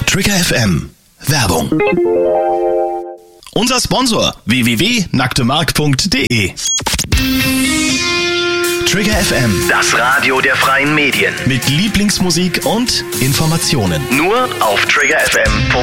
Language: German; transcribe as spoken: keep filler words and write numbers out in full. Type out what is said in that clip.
Trigger F M. Werbung. Unser Sponsor w w w punkt nacktemark punkt de. Trigger F M. Das Radio der freien Medien. Mit Lieblingsmusik und Informationen. Nur auf trigger f m punkt de.